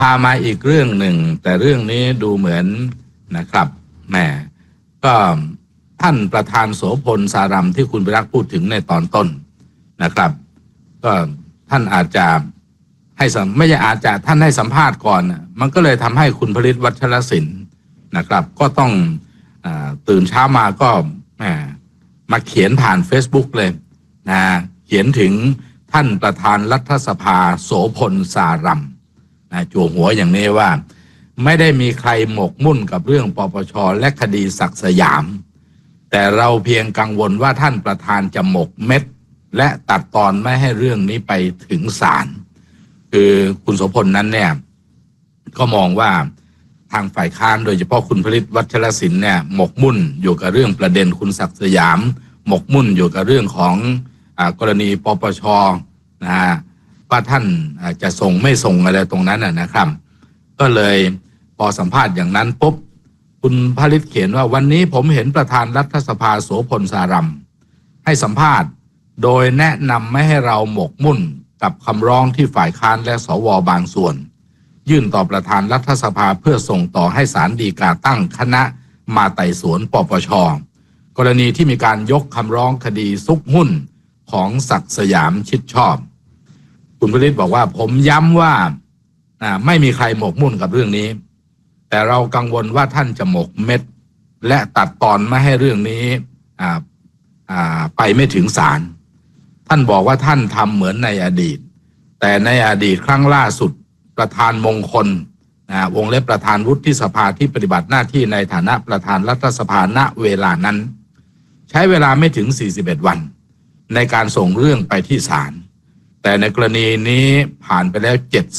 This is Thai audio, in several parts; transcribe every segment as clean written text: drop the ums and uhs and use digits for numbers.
พามาอีกเรื่องหนึ่งแต่เรื่องนี้ดูเหมือนนะครับแหมก็ท่านประธานโสพลสารัมที่คุณพิรักษ์พูดถึงในตอนต้นนะครับก็ท่านอาจจะให้ไม่ใช่อาจจะท่านให้สัมภาษณ์ก่อนมันก็เลยทำให้คุณผลิตวัชรศิลป์นะครับก็ต้องตื่นเช้ามาก็มาเขียนผ่าน Facebook เลยนะเขียนถึงท่านประธานรัฐสภาโสพลสารัมจั่วหัวอย่างนี้ว่าไม่ได้มีใครหมกมุ่นกับเรื่องปปชและคดีศักดิ์สยามแต่เราเพียงกังวลว่าท่านประธานจะหมกเม็ดและตัดตอนไม่ให้เรื่องนี้ไปถึงศาลคือคุณโสพลนั้นเนี่ยก็มองว่าทางฝ่ายค้านโดยเฉพาะคุณผลิตวัชรศิลป์เนี่ยหมกมุ่นอยู่กับเรื่องประเด็นคุณศักดิ์สยามหมกมุ่นอยู่กับเรื่องของกรณีปปชนะฮะว่าท่านจะส่งไม่ส่งอะไรตรงนั้นนะครับก็เลยพอสัมภาษณ์อย่างนั้นปุ๊บคุณผลิตเขียนว่าวันนี้ผมเห็นประธานรัฐสภาโสพลสารัมให้สัมภาษณ์โดยแนะนำไม่ให้เราหมกมุ่นกับคำร้องที่ฝ่ายค้านและสวบางส่วนยื่นต่อประธานรัฐสภาเพื่อส่งต่อให้ศาลฎีกาตั้งคณะมาไต่สวนปปชกรณีที่มีการยกคำร้องคดีซุกหุ้นของศักดิ์สยามชิดชอบคุณผลิตบอกว่าผมย้ำว่าไม่มีใครหมกมุ่นกับเรื่องนี้แต่เรากังวลว่าท่านจะหมกเม็ดและตัดตอนไม่ให้เรื่องนี้ไปไม่ถึงศาลท่านบอกว่าท่านทำเหมือนในอดีตแต่ในอดีตครั้งล่าสุดประธานมงคลวงเล็บประธานวุฒิสภาที่ปฏิบัติหน้าที่ในฐานะประธานรัฐสภาณเวลานั้นใช้เวลาไม่ถึง41วันในการส่งเรื่องไปที่ศาลแต่ในกรณีนี้ผ่านไปแล้ว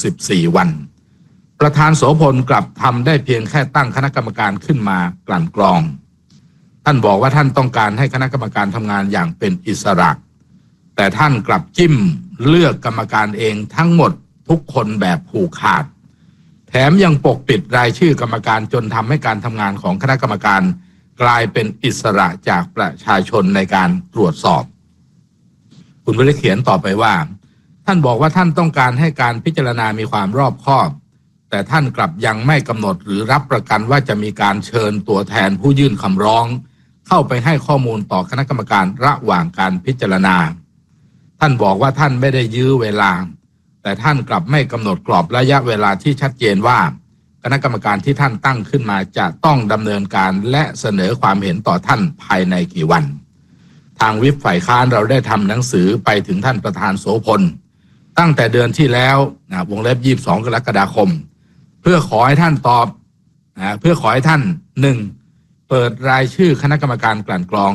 74วันประธานโสพลกลับทำได้เพียงแค่ตั้งคณะกรรมการขึ้นมากลั่นกรองท่านบอกว่าท่านต้องการให้คณะกรรมการทำงานอย่างเป็นอิสระแต่ท่านกลับจิ้มเลือกกรรมการเองทั้งหมดทุกคนแบบผูกขาดแถมยังปกปิดรายชื่อกรรมการจนทำให้การทำงานของคณะกรรมการกลายเป็นอิสระจากประชาชนในการตรวจสอบคุณวิริเขียนต่อไปว่าท่านบอกว่าท่านต้องการให้การพิจารณามีความรอบคอบแต่ท่านกลับยังไม่กำหนดหรือรับประกันว่าจะมีการเชิญตัวแทนผู้ยื่นคำร้องเข้าไปให้ข้อมูลต่อคณะกรรมการระหว่างการพิจารณาท่านบอกว่าท่านไม่ได้ยื้อเวลาแต่ท่านกลับไม่กำหนดกรอบระยะเวลาที่ชัดเจนว่าคณะกรรมการที่ท่านตั้งขึ้นมาจะต้องดำเนินการและเสนอความเห็นต่อท่านภายในกี่วันทางวิปฝ่ายค้านเราได้ทำหนังสือไปถึงท่านประธานโสพลตั้งแต่เดือนที่แล้ววงเล็บ22กรกฎาคมเพื่อขอให้ท่านตอบเพื่อขอให้ท่าน 1. เปิดรายชื่อคณะกรรมการกลั่นกรอง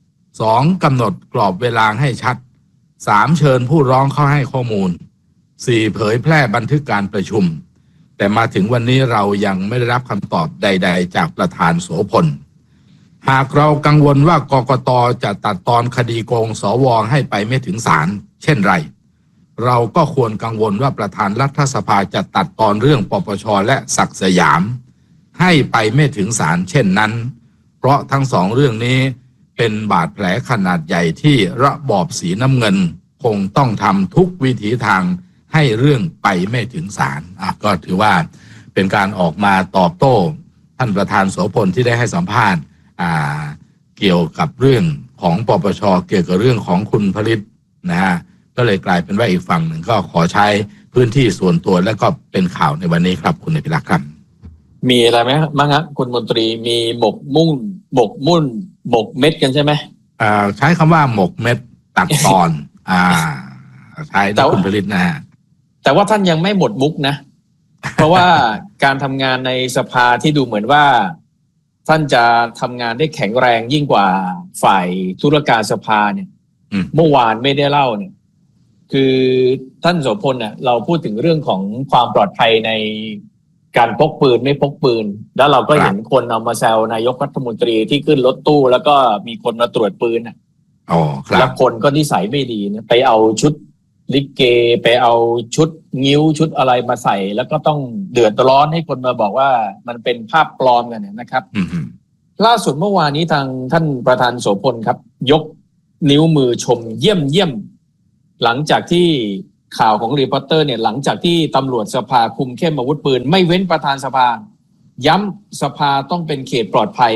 2. กำหนดกรอบเวลาให้ชัด 3. เชิญผู้ร้องเข้าให้ข้อมูล 4. เผยแพร่บันทึกการประชุมแต่มาถึงวันนี้เรายังไม่ได้รับคำตอบใดๆจากประธานโสพลหากเรากังวลว่ากกต.จะตัดตอนคดีโกงสว.ให้ไปไม่ถึงศาลเช่นไรเราก็ควรกังวลว่าประธานรัฐสภาจะตัดตอนเรื่องปปช.และศักดิ์สยามให้ไปไม่ถึงศาลเช่นนั้นเพราะทั้งสองเรื่องนี้เป็นบาดแผลขนาดใหญ่ที่ระบอบสีน้ำเงินคงต้องทำทุกวิถีทางให้เรื่องไปไม่ถึงศาลก็ถือว่าเป็นการออกมาตอบโต้ท่านประธานโสพลที่ได้ให้สัมภาษณ์เกี่ยวกับเรื่องของปปช.เกี่ยวกับเรื่องของคุณผลิตนะฮะก็เลยกลายเป็นว่าอีกฝั่งหนึ่งก็ขอใช้พื้นที่ส่วนตัวและก็เป็นข่าวในวันนี้ครับคุณอภิรักษ์ครับมีอะไรไหมบ้างครับคุณมนตรีมีหมกมุ่นหมกเม็ดกันใช่ไหมใช้คำว่าหมกเม็ดตัดตอนใช้ได้คุณผลิตนะฮะแต่ว่าท่านยังไม่หมดมุกนะเพราะว่าการทำงานในสภาที่ดูเหมือนว่าท่านจะทำงานได้แข็งแรงยิ่งกว่าฝ่ายธุรการสภาเนี่ยเมื่อวานไม่ได้เล่าเนี่ยคือท่านโสพลเนี่ยเราพูดถึงเรื่องของความปลอดภัยในการพกปืนไม่พกปืนแล้วเราก็เห็นคนเอามาแซวนายกรัฐมนตรีที่ขึ้นรถตู้แล้วก็มีคนมาตรวจปืนแล้วคนก็นิสัยไม่ดีนะไปเอาชุดลิเกไปเอาชุดงิ้วชุดอะไรมาใส่แล้วก็ต้องเดือดร้อนให้คนมาบอกว่ามันเป็นภาพปลอมกันนะครับล่าสุดเมื่อวานนี้ทางท่านประธานโสพลครับยกนิ้วมือชมเยี่ยมหลังจากที่ข่าวของรีพอร์เตอร์เนี่ยหลังจากที่ตำรวจสภาคุมเข้มอาวุธปืนไม่เว้นประธานสภาย้ำสภาต้องเป็นเขตปลอดภัย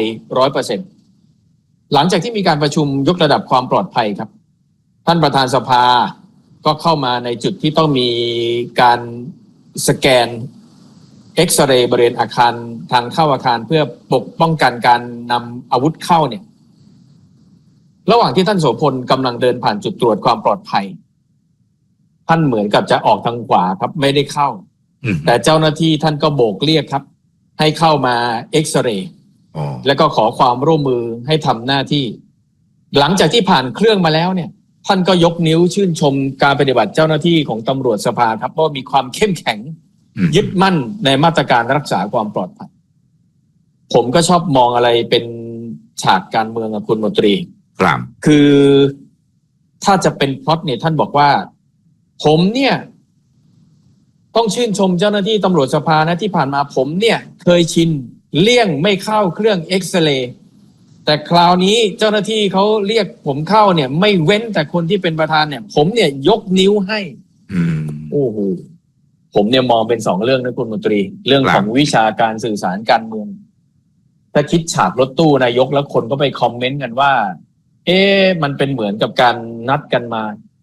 100%หลังจากที่มีการประชุมยกระดับความปลอดภัยครับท่านประธานสภาก็เข้ามาในจุดที่ต้องมีการสแกนเอ็กซเรย์บริเวณอาคารทางเข้าอาคารเพื่อปกป้องกันการนำอาวุธเข้าเนี่ยระหว่างที่ท่านโสพลกำลังเดินผ่านจุดตรวจความปลอดภัยท่านเหมือนกับจะออกทางขวาครับไม่ได้เข้าแต่เจ้าหน้าที่ท่านก็โบกเรียกครับให้เข้ามาเอ็กซเรย์แล้วก็ขอความร่วมมือให้ทำหน้าที่หลังจากที่ผ่านเครื่องมาแล้วเนี่ยท่านก็ยกนิ้วชื่นชมการปฏิบัติเจ้าหน้าที่ของตำรวจสภาครับว่ามีความเข้มแข็งยึดมั่นในมาตรการรักษาความปลอดภัยผมก็ชอบมองอะไรเป็นฉากการเมืองกับคุณมนตรีครับคือถ้าจะเป็นพล็อตเนี่ยท่านบอกว่าผมเนี่ยต้องชื่นชมเจ้าหน้าที่ตำรวจสภานะที่ผ่านมาผมเนี่ยเคยชินเลี่ยงไม่เข้าเครื่องเอ็กซเรย์แต่คราวนี้เจ้าหน้าที่เขาเรียกผมเข้าเนี่ยไม่เว้นแต่คนที่เป็นประธานเนี่ยผมเนี่ยยกนิ้วให้โอ้โหผมเนี่ยมองเป็น2เรื่องนะคุณมนตรีเรื่องของวิชาการสื่อสารการเมืองถ้าคิดฉากรถตู้นายกแล้วคนก็ไปคอมเมนต์กันว่ามันเป็นเหมือนกับการนัดกันมา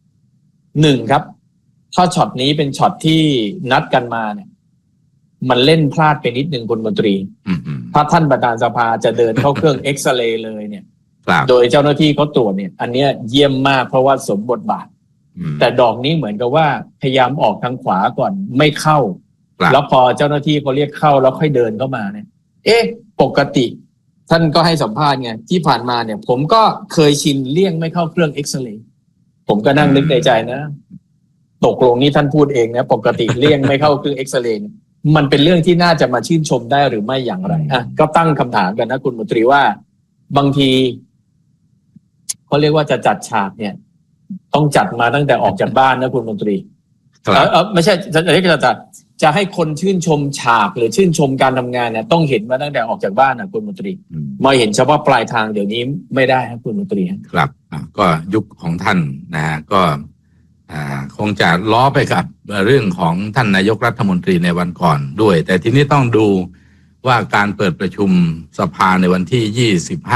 1ครับถ้าช็อตนี้เป็นช็อตที่นัดกันมาเนี่ยมันเล่นพลาดไปนิดนึงคุณมนตรีถ้าท่านประธานสภาจะเดินเข้าเครื่องเอ็กซเรย์เลยเนี่ยโดยเจ้าหน้าที่เขาตรวจเนี่ยอันเนี้ยเยี่ยมมากเพราะว่าสมบทบาทแต่ดอกนี้เหมือนกับว่าพยายามออกทางขวาก่อนไม่เข้าแล้วพอเจ้าหน้าที่เขาเรียกเข้าแล้วค่อยเดินเข้ามาเนี่ยปกติท่านก็ให้สัมภาษณ์ไงที่ผ่านมาเนี่ยผมก็เคยชินเลี่ยงไม่เข้าเครื่องเอ็กซเรย์ผมก็นั่งนึกในใจนะตกลงนี่ท่านพูดเองนะปกติเลี่ยงไม่เข้าเครื่องเอ็กซเรย์มันเป็นเรื่องที่น่าจะมาชื่นชมได้หรือไม่อย่างไรก็ตั้งคำถามกันนะคุณมนตรีว่าบางทีเขาเรียกว่าจะจัดฉากเนี่ยต้องจัดมาตั้งแต่ออกจากบ้านนะคุณมนตรีไม่ใช่จะให้คนชื่นชมฉากหรือชื่นชมการทำงานเนี่ยต้องเห็นมาตั้งแต่ออกจากบ้านนะคุณมนตรีมาเห็นเฉพาะปลายทางเดี๋ยวนี้ไม่ได้ครับคุณมนตรีครับก็ยุคของท่านนะก็คงจะล้อไปกับเรื่องของท่านนายกรัฐมนตรีในวันก่อนด้วยแต่ทีนี้ต้องดูว่าการเปิดประชุมสภาในวันที่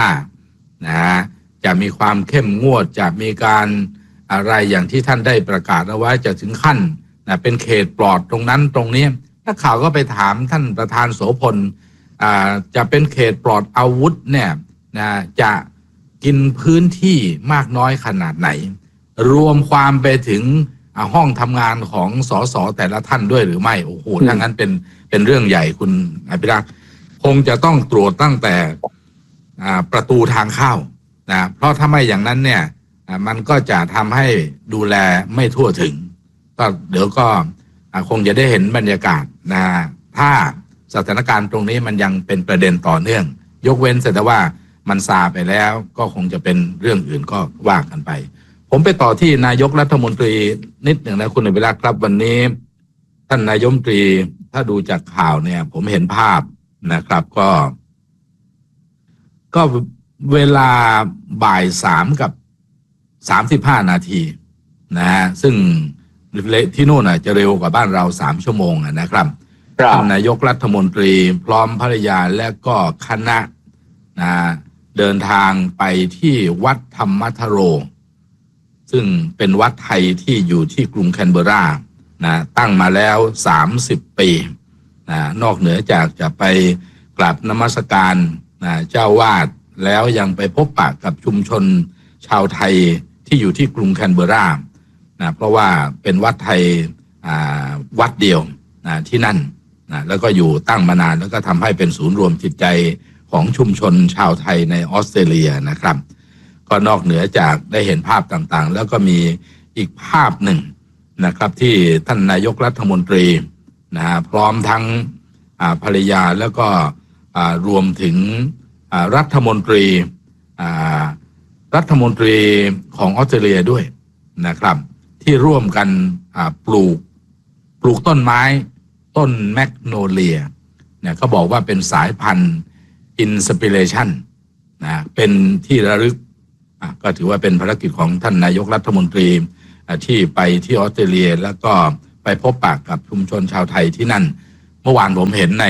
25นะจะมีความเข้มงวดจะมีการอะไรอย่างที่ท่านได้ประกาศเอาไว้จะถึงขั้นเป็นเขตปลอดตรงนั้นตรงนี้นักข่าวก็ไปถามท่านประธานโสพลจะเป็นเขตปลอดอาวุธเนี่ยจะกินพื้นที่มากน้อยขนาดไหนรวมความไปถึงห้องทำงานของสสแต่ละท่านด้วยหรือไม่โอ้โหถ้างั้นเป็นเรื่องใหญ่คุณอภิรักษ์คงจะต้องตรวจตั้งแต่ประตูทางเข้านะเพราะถ้าไม่อย่างนั้นเนี่ยมันก็จะทำให้ดูแลไม่ทั่วถึงก็เดี๋ยวก็คงจะได้เห็นบรรยากาศนะถ้าสถานการณ์ตรงนี้มันยังเป็นประเด็นต่อเนื่องยกเว้นแต่ว่ามันซาไปแล้วก็คงจะเป็นเรื่องอื่นก็ว่ากันไปผมไปต่อที่นายกรัฐมนตรีนิดหนึ่งนะคุณอภิรักษ์ครับวันนี้ท่านนายกรัฐมนตรีถ้าดูจากข่าวเนี่ยผมเห็นภาพนะครับก็เวลาบ่าย3 กับ 35 นาทีนะฮะซึ่งที่นู่นจะเร็วกว่าบ้านเรา3 ชั่วโมงนะครับท่านนายกรัฐมนตรีพร้อมภรรยาและก็คณะเดินทางไปที่วัดธรรมทโรซึ่งเป็นวัดไทยที่อยู่ที่กรุงแคนเบอราตั้งมาแล้ว30 ปีนอกเหนือจากจะไปกราบนมัสการเจ้าวาดแล้วยังไปพบปะกับชุมชนชาวไทยที่อยู่ที่กรุงแคนเบอราเพราะว่าเป็นวัดไทยวัดเดียวที่นั่นแล้วก็อยู่ตั้งมานานแล้วก็ทำให้เป็นศูนย์รวมจิตใจของชุมชนชาวไทยในออสเตรเลียนะครับก็นอกเหนือจากได้เห็นภาพต่างๆแล้วก็มีอีกภาพหนึ่งนะครับที่ท่านนายกรัฐมนตรีพร้อมทั้งภรรยาแล้วก็รวมถึงรัฐมนตรีของออสเตรเลียด้วยนะครับที่ร่วมกันปลูกต้นไม้ต้นแมกโนเลียเนี่ยเขาบอกว่าเป็นสายพันธุ์อินสปิเรชันเป็นที่ระลึกก็ถือว่าเป็นภารกิจของท่านนายกรัฐมนตรีที่ไปที่ออสเตรเลียแล้วก็ไปพบปะกับชุมชนชาวไทยที่นั่นเมื่อวานผมเห็น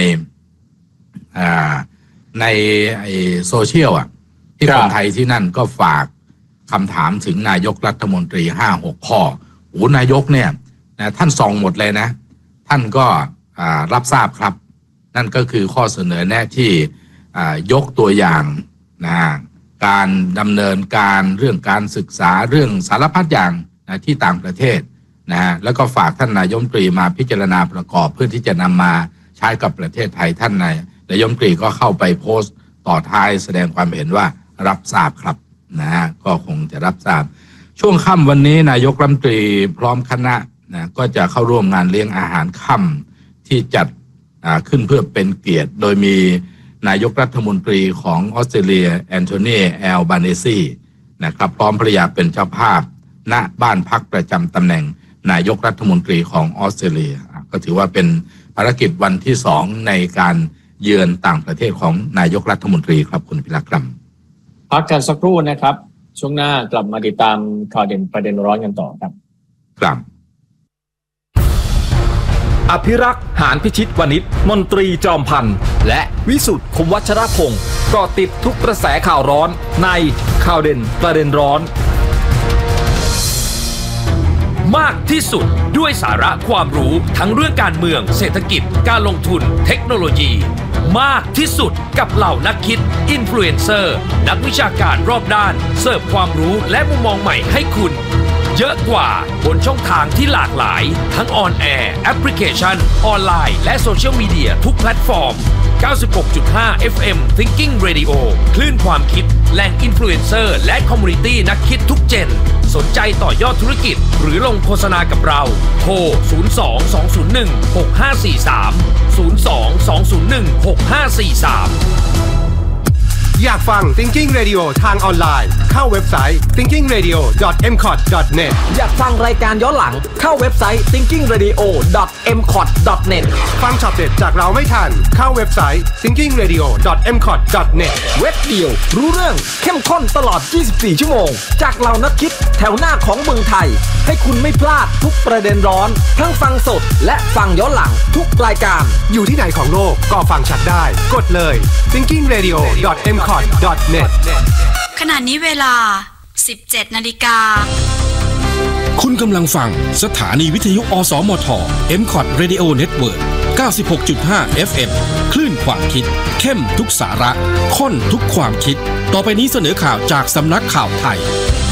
ในโซเชียลที่คนไทยที่นั่นก็ฝากคำถามถึงนายกรัฐมนตรี 5-6 ข้อนายกเนี่ยนะท่านส่องหมดเลยนะท่านก็รับทราบครับนั่นก็คือข้อเสนอแนะที่ยกตัวอย่างนะการดำเนินการเรื่องการศึกษาเรื่องสารพัดอย่างนะที่ต่างประเทศนะฮะแล้วก็ฝากท่านนายกรัฐมนตรีมาพิจารณาประกอบเพื่อที่จะนำมาใช้กับประเทศไทยท่านนายกรัฐมนตรีก็เข้าไปโพสต์ต่อท้ายแสดงความเห็นว่ารับทราบครับนะฮะก็คงจะรับทราบช่วงค่ำวันนี้นายกรัฐมนตรีพร้อมคณะนะก็จะเข้าร่วมงานเลี้ยงอาหารค่ำที่จัดขึ้นเพื่อเป็นเกียรติโดยมีนายกรัฐมนตรีของออสเตรเลียแอนโทนีแอลบาเนซีนะครับพร้อมภรรยาเป็นเจ้าภาพณบ้านพักประจำตำแหน่งนายกรัฐมนตรีของออสเตรเลียก็ถือว่าเป็นภารกิจวันที่2ในการเยือนต่างประเทศของนายกรัฐมนตรีครับคุณพิรักษ์ครับพักกันสักครู่นะครับช่วงหน้ากลับมาติดตามข่าวเด่นประเด็นร้อนกันต่อครับครับอภิรักษ์หานพิชิตวณิชมนตรีจอมพันธ์และวิสุทธิ์คมวัชรพงศ์เกาะติดทุกกระแสข่าวร้อนในข่าวเด่นประเด็นร้อนมากที่สุดด้วยสาระความรู้ทั้งเรื่องการเมืองเศรษฐกิจการลงทุนเทคโนโลยีมากที่สุดกับเหล่านักคิดอินฟลูเอนเซอร์นักวิชาการรอบด้านเสิร์ฟความรู้และมุมมองใหม่ให้คุณเยอะกว่าบนช่องทางที่หลากหลายทั้งออนแอร์แอปพลิเคชันออนไลน์และโซเชียลมีเดียทุกแพลตฟอร์ม 96.5 FM Thinking Radio คลื่นความคิดแหล่งอินฟลูเอนเซอร์และคอมมูนิตี้นักคิดทุกเจนสนใจต่อยอดธุรกิจหรือลงโฆษณากับเราโทร 02-201-6543 02-201-6543 อยากฟัง Thinking Radio ทางออนไลน์เข้าเว็บไซต์ thinkingradio.mcot.net อยากฟังรายการย้อนหลังเข้าเว็บไซต์ thinkingradio.mcot.net ฟังช็อตเด็ดจากเราไม่ทันเข้าเว็บไซต์ thinkingradio.mcot.net เว็บเดียวรู้เรื่องเข้มข้นตลอด 24 ชั่วโมงจากเหล่านักคิดแถวหน้าของเมืองไทยให้คุณไม่พลาดทุกประเด็นร้อนทั้งฟังสดและฟังย้อนหลังทุกรายการอยู่ที่ไหนของโลกก็ฟังชัดได้กดเลย thinkingradio.mcot.net ขณะนี้เวลา 17:00 น. คุณกำลังฟังสถานีวิทยุอสมท MCOT Radio Network 96.5 FM คลื่นความคิดเข้มทุกสาระข้นทุกความคิดต่อไปนี้เสนอข่าวจากสำนักข่าวไทย